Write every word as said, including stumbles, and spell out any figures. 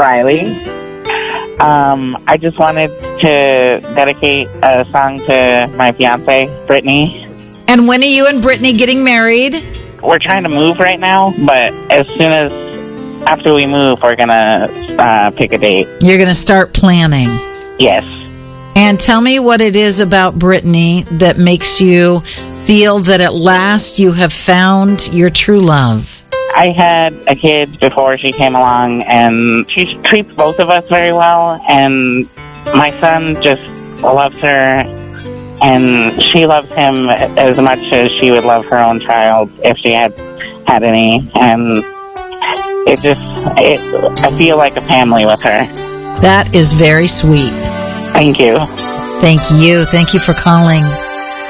Riley. Um, I just wanted to dedicate a song to my fiance, Brittany. And when are you and Brittany getting married? We're trying to move right now, but as soon as after we move, we're going to uh, pick a date. You're going to start planning. Yes. And tell me what it is about Brittany that makes you feel that at last you have found your true love. I had a kid before she came along, and she treats both of us very well, and my son just loves her. And she loves him as much as she would love her own child if she had had any. And it just, it, I feel like a family with her. That is very sweet. Thank you. Thank you. Thank you for calling.